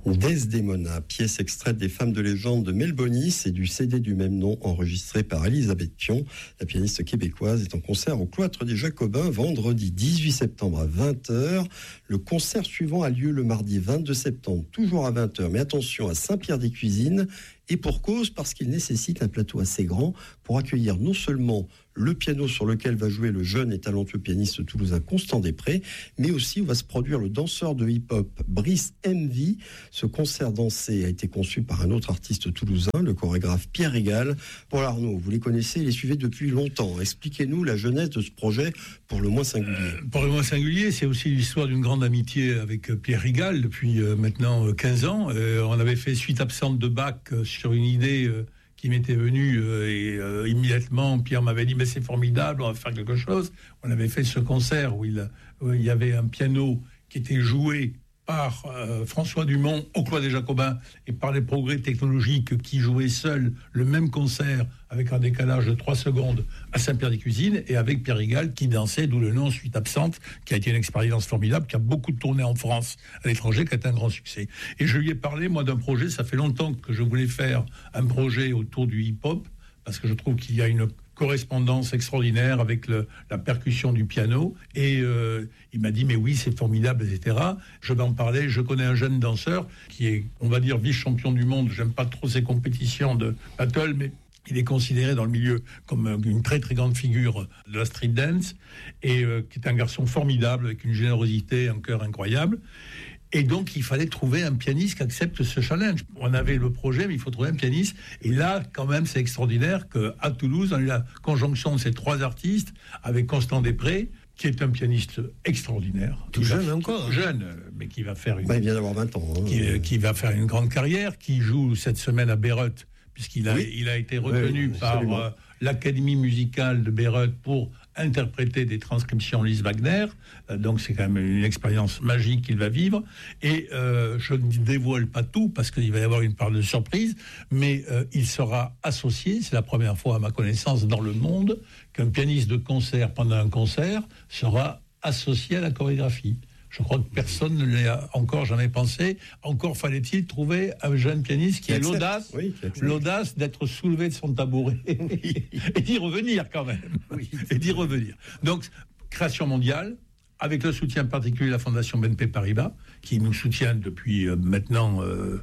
Desdemona, pièce extraite des Femmes de légende de Melbonis et du CD du même nom enregistré par Elisabeth Thion. La pianiste québécoise est en concert au Cloître des Jacobins vendredi 18 septembre à 20h. Le concert suivant a lieu le mardi 22 septembre, toujours à 20h. Mais attention, à Saint-Pierre-des-Cuisines. Et pour cause, parce qu'il nécessite un plateau assez grand pour accueillir non seulement le piano sur lequel va jouer le jeune et talentueux pianiste toulousain Constant Després, mais aussi où va se produire le danseur de hip-hop Brice MV. Ce concert dansé a été conçu par un autre artiste toulousain, le chorégraphe Pierre Rigal. Paul Arnaud, vous les connaissez et les suivez depuis longtemps. Expliquez-nous la genèse de ce projet pour le moins singulier. Pour le moins singulier, c'est aussi l'histoire d'une grande amitié avec Pierre Rigal depuis maintenant 15 ans. On avait fait suite absente de Bach sur une idée qui m'était venue et immédiatement Pierre m'avait dit mais c'est formidable, on va faire quelque chose. On avait fait ce concert où il y avait un piano qui était joué par François Dumont au Cloître des Jacobins et par les progrès technologiques qui jouaient seuls le même concert avec un décalage de 3 secondes à Saint-Pierre-des-Cuisines et avec Pierre Rigal qui dansait, d'où le nom Suite Absente, qui a été une expérience formidable, qui a beaucoup tourné en France, à l'étranger, qui a été un grand succès. Et je lui ai parlé, moi, d'un projet, ça fait longtemps que je voulais faire un projet autour du hip-hop, parce que je trouve qu'il y a une correspondance extraordinaire avec la percussion du piano. Et il m'a dit, mais oui, c'est formidable, etc. Je vais en parler. Je connais un jeune danseur qui est, on va dire, vice-champion du monde. J'aime pas trop ces compétitions de battle, mais il est considéré dans le milieu comme une très très grande figure de la street dance et qui est un garçon formidable avec une générosité, un cœur incroyable. Et donc, il fallait trouver un pianiste qui accepte ce challenge. On avait le projet, mais il faut trouver un pianiste. Et là, quand même, c'est extraordinaire qu'à Toulouse, on a eu la conjonction de ces 3 artistes avec Constant Després, qui est un pianiste extraordinaire. Tout jeune encore. Jeune, mais qui va faire une... il vient d'avoir 20 ans. Qui va faire une grande carrière, qui joue cette semaine à Bayreuth, puisqu'il a, il a été retenu par l'Académie musicale de Bayreuth pour interpréter des transcriptions Lise Wagner. Donc c'est quand même une expérience magique qu'il va vivre. Et je ne dévoile pas tout parce qu'il va y avoir une part de surprise, mais il sera associé, c'est la première fois à ma connaissance dans le monde, qu'un pianiste de concert pendant un concert sera associé à la chorégraphie. Je crois que personne ne l'a encore jamais pensé. Encore fallait-il trouver un jeune pianiste qui ait l'audace d'être soulevé de son tabouret et d'y revenir quand même. Et d'y revenir. Donc, création mondiale, avec le soutien particulier de la Fondation BNP Paribas, qui nous soutient depuis maintenant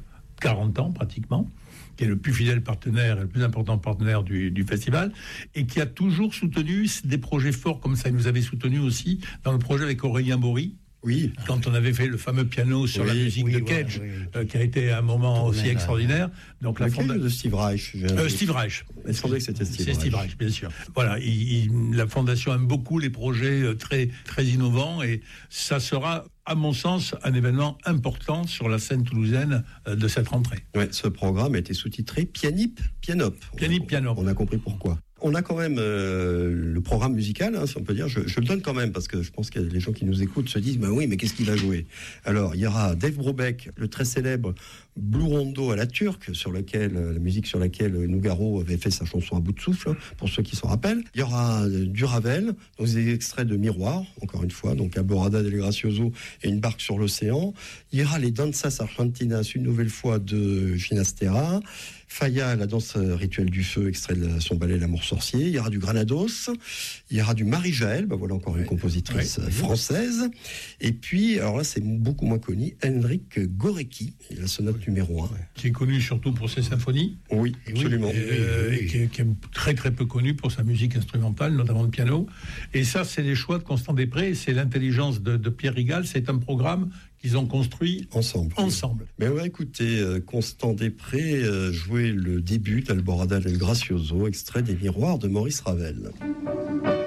40 ans pratiquement, qui est le plus fidèle partenaire et le plus important partenaire du festival, et qui a toujours soutenu des projets forts comme ça. Il nous avait soutenu aussi dans le projet avec Aurélien Bory. Oui. Quand on avait fait le fameux piano sur la musique de Cage, qui a été un moment aussi extraordinaire. Donc la fondation de Steve Reich. Steve Reich. Il semblait que c'était Steve Reich. C'est Steve Reich, bien sûr. Voilà, la fondation aime beaucoup les projets très très innovants et ça sera, à mon sens, un événement important sur la scène toulousaine de cette rentrée. Ouais, ce programme a été sous-titré Pianip Pianop. Pianip Pianop. On a compris pourquoi. On a quand même le programme musical, si on peut dire. Je le donne quand même parce que je pense que les gens qui nous écoutent se disent, oui, mais qu'est-ce qu'il va jouer ? Alors, il y aura Dave Brubeck, le très célèbre Blue Rondo à la turque, la musique sur laquelle Nougaro avait fait sa chanson à bout de souffle, pour ceux qui s'en rappellent. Il y aura du Ravel, donc des extraits de Miroir, encore une fois, donc Aborada del Gracioso et Une barque sur l'océan. Il y aura les Danzas Argentinas, une nouvelle fois de Ginastera. Faya, la danse rituelle du feu, extrait de son ballet L'amour sorcier. Il y aura du Granados. Il y aura du Marie-Jaël, voilà encore une compositrice française. Et puis, alors là, c'est beaucoup moins connu, Henryk Górecki, la sonate numéro 1. Qui est connu surtout pour ses symphonies. Oui, absolument. Et qui est très très peu connu pour sa musique instrumentale, notamment le piano. Et ça, c'est les choix de Constant Després, c'est l'intelligence de Pierre Rigal. C'est un programme qu'ils ont construit ensemble. Mais on va écouter Constant Després jouer le début d'Alborada del Gracioso, extrait des Miroirs de Maurice Ravel.